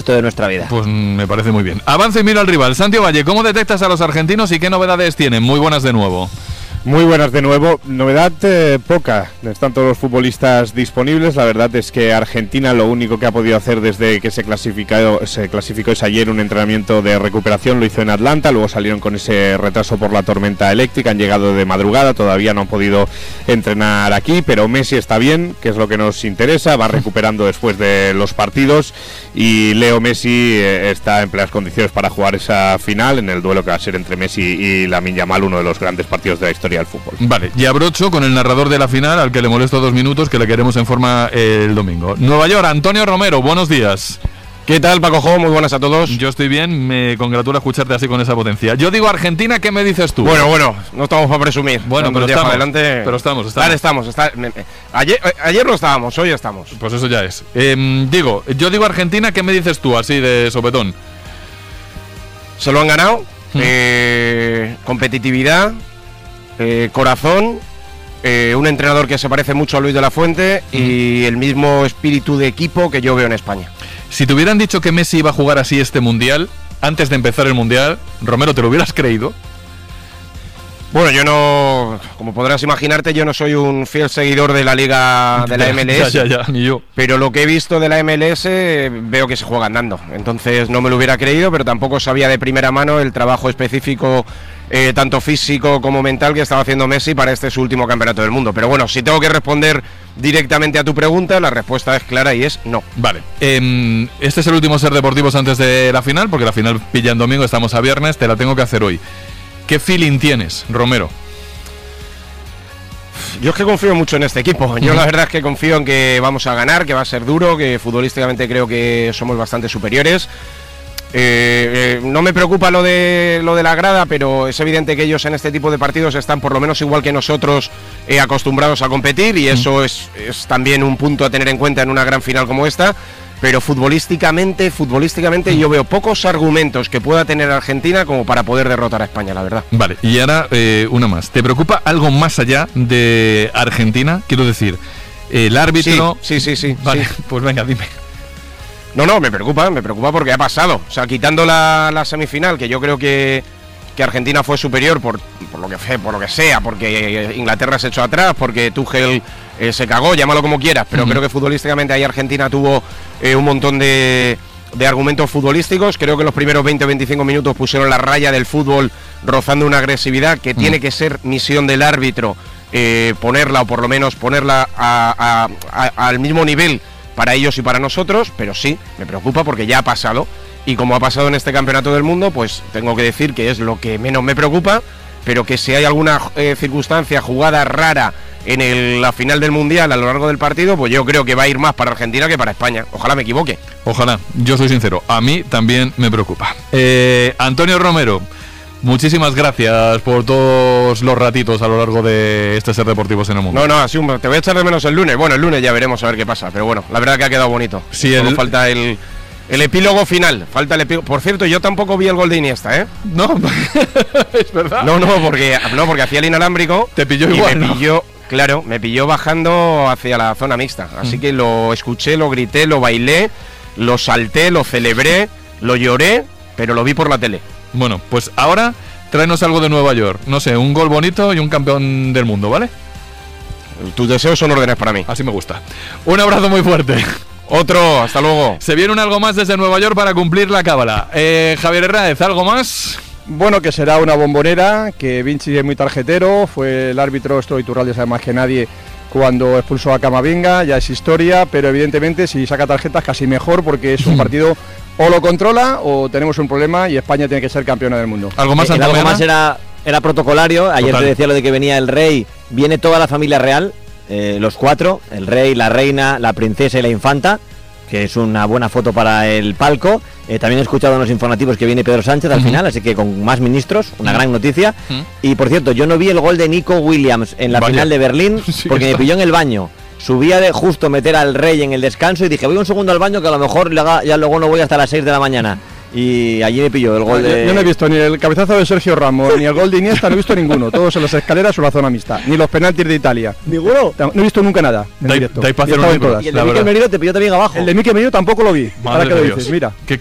de nuestra vida. Pues me parece muy bien. Avanza y mira al rival. Santi Valle, ¿cómo detectas a los argentinos y qué novedades tienen? Muy buenas de nuevo. Muy buenas de nuevo. Novedad poca. Están todos los futbolistas disponibles. La verdad es que Argentina lo único que ha podido hacer desde que se clasificó es ayer un entrenamiento de recuperación. Lo hizo en Atlanta. Luego salieron con ese retraso por la tormenta eléctrica. Han llegado de madrugada. Todavía no han podido entrenar aquí. Pero Messi está bien, que es lo que nos interesa. Va recuperando después de los partidos. Y Leo Messi está en plenas condiciones para jugar esa final en el duelo que va a ser entre Messi y Lamine Yamal, uno de los grandes partidos de la historia del fútbol. Vale, y abrocho con el narrador de la final, al que le molesto 2 minutos, que le queremos en forma el domingo. Nueva York, Antonio Romero, buenos días. ¿Qué tal, Paco Jo? Muy buenas a todos. Yo estoy bien, me congratula escucharte así con esa potencia. Yo digo Argentina, ¿qué me dices tú? Bueno, no estamos para presumir. Bueno, pero estamos, adelante. pero estamos. Ayer no estábamos, hoy estamos. Pues eso ya es. Yo digo Argentina, ¿qué me dices tú, así de sopetón? Se lo han ganado. Competitividad, corazón, un entrenador que se parece mucho a Luis de la Fuente y el mismo espíritu de equipo que yo veo en España. Si te hubieran dicho que Messi iba a jugar así este Mundial, antes de empezar el Mundial, Romero, ¿te lo hubieras creído? Bueno, yo no, como podrás imaginarte, yo no soy un fiel seguidor de la liga de la MLS. Ya, ni yo. Pero lo que he visto de la MLS veo que se juega andando. Entonces no me lo hubiera creído, pero tampoco sabía de primera mano el trabajo específico, tanto físico como mental, que estaba haciendo Messi para este su último campeonato del mundo. Pero bueno, si tengo que responder directamente a tu pregunta, la respuesta es clara y es no. Vale. Este es el último Ser Deportivos antes de la final, porque la final pilla en domingo, estamos a viernes, te la tengo que hacer hoy. ¿Qué feeling tienes, Romero? Yo es que confío mucho en este equipo. Yo la verdad es que confío en que vamos a ganar, que va a ser duro, que futbolísticamente creo que somos bastante superiores. No me preocupa lo de la grada, pero es evidente que ellos en este tipo de partidos están por lo menos igual que nosotros acostumbrados a competir, y eso es también un punto a tener en cuenta en una gran final como esta. Pero futbolísticamente yo veo pocos argumentos que pueda tener Argentina como para poder derrotar a España, la verdad. Vale, y ahora una más. ¿Te preocupa algo más allá de Argentina? Quiero decir, el árbitro... Sí. Vale, pues venga, dime. No, me preocupa porque ha pasado. O sea, quitando la semifinal, que yo creo que Argentina fue superior por lo que sea, porque Inglaterra se echó atrás, porque Tuchel se cagó, llámalo como quieras, pero creo que futbolísticamente ahí Argentina tuvo un montón de argumentos futbolísticos. Creo que los primeros 20 o 25 minutos pusieron la raya del fútbol, rozando una agresividad que tiene que ser misión del árbitro, ponerla, o por lo menos ponerla al mismo nivel para ellos y para nosotros. Pero sí, me preocupa porque ya ha pasado, y como ha pasado en este campeonato del mundo, pues tengo que decir que es lo que menos me preocupa, pero que si hay alguna circunstancia, jugada rara en la final del Mundial a lo largo del partido, pues yo creo que va a ir más para Argentina que para España. Ojalá me equivoque. Ojalá, yo soy sincero, a mí también me preocupa. Antonio Romero, muchísimas gracias por todos los ratitos a lo largo de este Ser Deportivos en el Mundo. No, así te voy a echar de menos el lunes. Bueno, el lunes ya veremos a ver qué pasa, pero bueno, la verdad que ha quedado bonito. Sí, solo falta el epílogo final, falta el epílogo. Por cierto, yo tampoco vi el gol de Iniesta, ¿eh? No, es verdad. No, porque hacía el inalámbrico. Te pilló igual, me pilló bajando hacia la zona mixta. Así que lo escuché, lo grité, lo bailé, lo salté, lo celebré, lo lloré, pero lo vi por la tele. Bueno, pues ahora tráenos algo de Nueva York. No sé, un gol bonito y un campeón del mundo, ¿vale? Tus deseos son órdenes para mí. Así me gusta. Un abrazo muy fuerte. Otro, hasta luego. Se viene un algo más desde Nueva York para cumplir la cábala. Javier Hernández, ¿algo más? Bueno, que será una bombonera, que Vinci es muy tarjetero, fue el árbitro, esto Iturralde sabe más que nadie, cuando expulsó a Camavinga, ya es historia, pero evidentemente si saca tarjetas casi mejor, porque es un partido o lo controla o tenemos un problema y España tiene que ser campeona del mundo. ¿Algo más, algo más era protocolario? Ayer te decía lo de que venía el rey, viene toda la familia real, los 4, el rey, la reina, la princesa y la infanta, que es una buena foto para el palco. También he escuchado en los informativos que viene Pedro Sánchez al final, así que con más ministros, una gran noticia. Y por cierto, yo no vi el gol de Nico Williams en la final de Berlín, porque me pilló en el baño. Subía de justo meter al rey en el descanso y dije, voy un segundo al baño que a lo mejor ya luego no voy hasta las 6 de la mañana. Y allí me pilló el gol de... Yo no he visto ni el cabezazo de Sergio Ramos, ni el gol de Iniesta, no he visto ninguno. Todos en las escaleras o la zona mixta. Ni los penaltis de Italia. ¿Ninguno? No he visto nunca nada en directo. Dais para Y hacer estaba un en libro. todas. Y el de Mikel Merino te pilló también abajo. El de Mikel Merino tampoco lo vi. Madre Ahora que de lo Dios. dices, mira. Qué